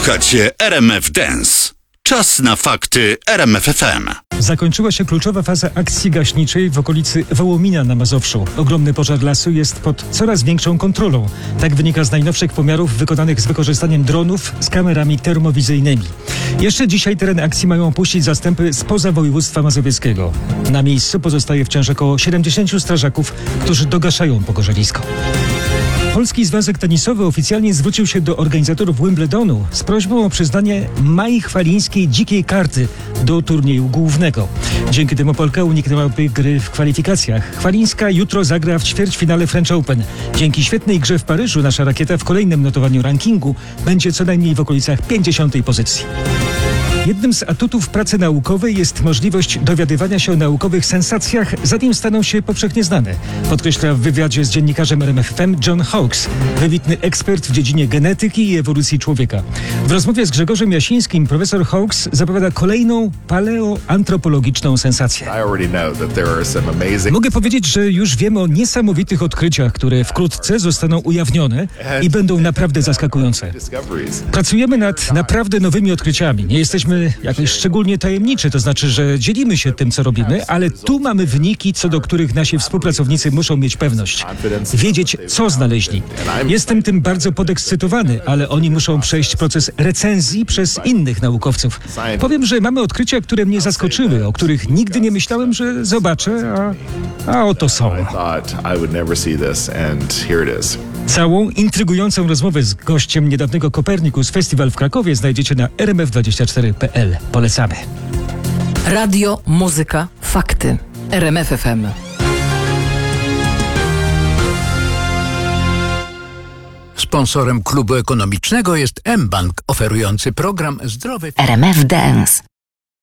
Słuchacie RMF Dance. Czas na fakty RMF FM. Zakończyła się kluczowa faza akcji gaśniczej w okolicy Wołomina na Mazowszu. Ogromny pożar lasu jest pod coraz większą kontrolą. Tak wynika z najnowszych pomiarów wykonanych z wykorzystaniem dronów z kamerami termowizyjnymi. Jeszcze dzisiaj teren akcji mają opuścić zastępy spoza województwa mazowieckiego. Na miejscu pozostaje wciąż około 70 strażaków, którzy dogaszają pogorzelisko. Polski Związek Tenisowy oficjalnie zwrócił się do organizatorów Wimbledonu z prośbą o przyznanie Mai Chwalińskiej dzikiej karty do turnieju głównego. Dzięki temu Polka uniknęłaby gry w kwalifikacjach. Chwalińska jutro zagra w ćwierćfinale French Open. Dzięki świetnej grze w Paryżu nasza rakieta w kolejnym notowaniu rankingu będzie co najmniej w okolicach 50. pozycji. Jednym z atutów pracy naukowej jest możliwość dowiadywania się o naukowych sensacjach, zanim staną się powszechnie znane. Podkreśla w wywiadzie z dziennikarzem RMF FM John Hawkes, wybitny ekspert w dziedzinie genetyki i ewolucji człowieka. W rozmowie z Grzegorzem Jasińskim profesor Hawkes zapowiada kolejną paleoantropologiczną sensację. Mogę powiedzieć, że już wiemy o niesamowitych odkryciach, które wkrótce zostaną ujawnione i będą naprawdę zaskakujące. Pracujemy nad naprawdę nowymi odkryciami. Nie jesteśmy jakoś szczególnie tajemniczy, to znaczy, że dzielimy się tym, co robimy, ale tu mamy wyniki, co do których nasi współpracownicy muszą mieć pewność. Wiedzieć, co znaleźli. Jestem tym bardzo podekscytowany, ale oni muszą przejść proces recenzji przez innych naukowców. Powiem, że mamy odkrycia, które mnie zaskoczyły, o których nigdy nie myślałem, że zobaczę, a oto są. Całą intrygującą rozmowę z gościem niedawnego Copernicus Festival w Krakowie znajdziecie na rmf24.pl. Polecamy. Radio, muzyka, fakty. RMF FM. Sponsorem klubu ekonomicznego jest mBank, oferujący program Zdrowy RMF Dance.